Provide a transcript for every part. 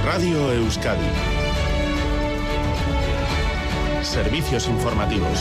Radio Euskadi. Servicios informativos.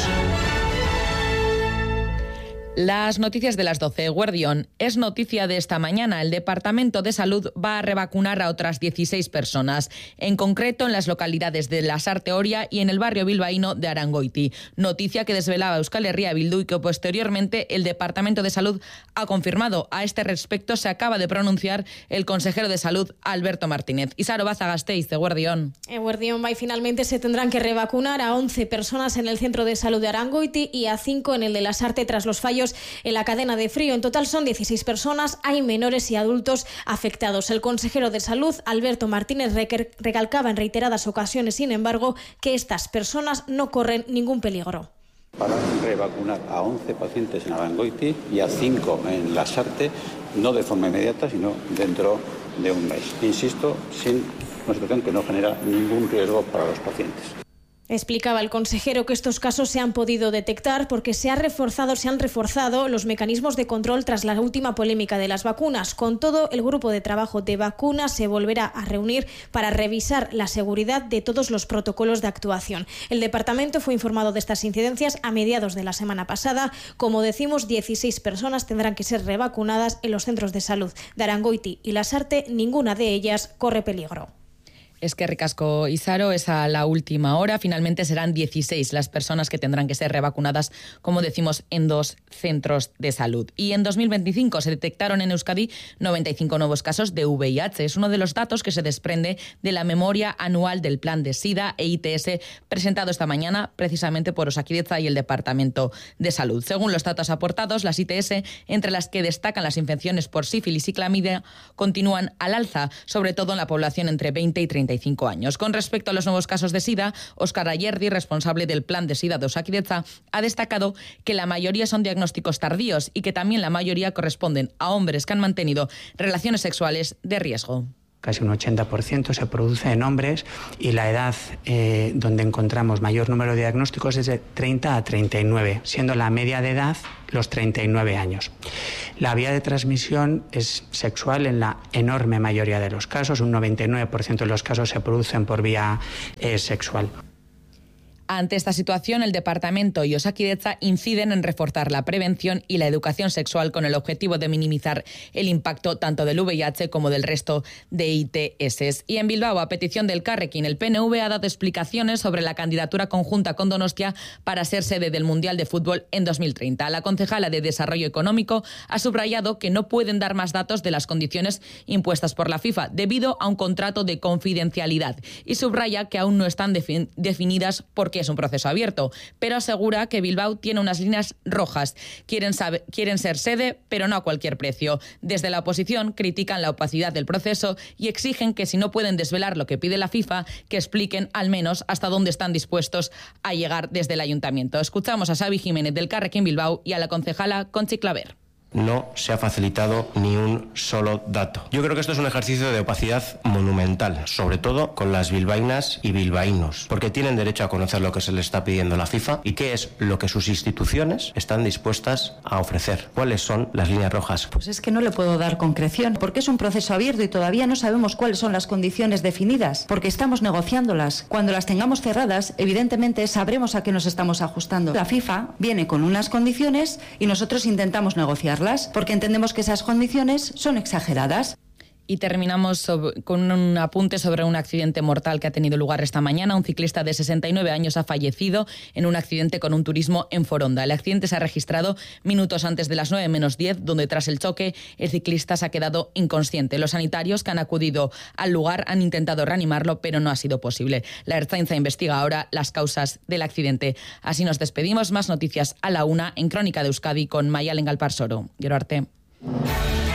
Las noticias de las 12. Eguerdión, es noticia de esta mañana. El Departamento de Salud va a revacunar a otras 16 personas, en concreto en las localidades de Lasarte Oria y en el barrio bilbaíno de Arangoiti. Noticia que desvelaba Euskal Herria Bildu y que posteriormente el Departamento de Salud ha confirmado. A este respecto se acaba de pronunciar el consejero de Salud, Alberto Martínez. Isaro Bazagasteiz, Eguerdión. Eguerdión, y finalmente se tendrán que revacunar a 11 personas en el centro de salud de Arangoiti y a 5 en el de Lasarte tras los fallos en la cadena de frío. En total son 16 personas, hay menores y adultos afectados. El consejero de Salud, Alberto Martínez, recalcaba en reiteradas ocasiones, sin embargo, que estas personas no corren ningún peligro. Para revacunar a 11 pacientes en Arangoiti y a 5 en Lasarte, no de forma inmediata, sino dentro de un mes. Insisto, sin una situación que no genera ningún riesgo para los pacientes. Explicaba el consejero que estos casos se han podido detectar porque se han reforzado los mecanismos de control tras la última polémica de las vacunas. Con todo, el grupo de trabajo de vacunas se volverá a reunir para revisar la seguridad de todos los protocolos de actuación. El departamento fue informado de estas incidencias a mediados de la semana pasada. Como decimos, 16 personas tendrán que ser revacunadas en los centros de salud de Arangoiti y Lasarte. Ninguna de ellas corre peligro. Es que ricasco, Isaro, es a la última hora. Finalmente serán 16 las personas que tendrán que ser revacunadas, como decimos, en 2 centros de salud. Y en 2025 se detectaron en Euskadi 95 nuevos casos de VIH. Es uno de los datos que se desprende de la memoria anual del Plan de SIDA e ITS presentado esta mañana precisamente por Osakidetza y el Departamento de Salud. Según los datos aportados, las ITS, entre las que destacan las infecciones por sífilis y clamidia, continúan al alza, sobre todo en la población entre 20 y 35 años. Con respecto a los nuevos casos de SIDA, Óscar Ayerdi, responsable del Plan de SIDA de Osakidetza, ha destacado que la mayoría son diagnósticos tardíos y que también la mayoría corresponden a hombres que han mantenido relaciones sexuales de riesgo. Casi un 80% se produce en hombres y la edad donde encontramos mayor número de diagnósticos es de 30 a 39, siendo la media de edad los 39 años. La vía de transmisión es sexual en la enorme mayoría de los casos, un 99% de los casos se producen por vía sexual. Ante esta situación, el Departamento y Osakidetza inciden en reforzar la prevención y la educación sexual con el objetivo de minimizar el impacto tanto del VIH como del resto de ITS. Y en Bilbao, a petición del Carrequín, el PNV ha dado explicaciones sobre la candidatura conjunta con Donostia para ser sede del Mundial de Fútbol en 2030. La concejala de Desarrollo Económico ha subrayado que no pueden dar más datos de las condiciones impuestas por la FIFA debido a un contrato de confidencialidad y subraya que aún no están definidas porque es un proceso abierto, pero asegura que Bilbao tiene unas líneas rojas. Quieren ser sede, pero no a cualquier precio. Desde la oposición critican la opacidad del proceso y exigen que si no pueden desvelar lo que pide la FIFA, que expliquen al menos hasta dónde están dispuestos a llegar desde el ayuntamiento. Escuchamos a Xavi Jiménez del Carrequín Bilbao y a la concejala Conchi Claver. No se ha facilitado ni un solo dato. Yo creo que esto es un ejercicio de opacidad monumental, sobre todo con las bilbaínas y bilbaínos, porque tienen derecho a conocer lo que se les está pidiendo la FIFA y qué es lo que sus instituciones están dispuestas a ofrecer. ¿Cuáles son las líneas rojas? Pues es que no le puedo dar concreción, porque es un proceso abierto y todavía no sabemos cuáles son las condiciones definidas, porque estamos negociándolas. Cuando las tengamos cerradas, evidentemente sabremos a qué nos estamos ajustando. La FIFA viene con unas condiciones y nosotros intentamos negociarlas, porque entendemos que esas condiciones son exageradas. Y terminamos con un apunte sobre un accidente mortal que ha tenido lugar esta mañana. Un ciclista de 69 años ha fallecido en un accidente con un turismo en Foronda. El accidente se ha registrado minutos antes de las 9 menos 10, donde tras el choque el ciclista se ha quedado inconsciente. Los sanitarios que han acudido al lugar han intentado reanimarlo, pero no ha sido posible. La Ertzaintza investiga ahora las causas del accidente. Así nos despedimos. Más noticias a la 1 en Crónica de Euskadi con Mayalen Galparsoro. Gero arte.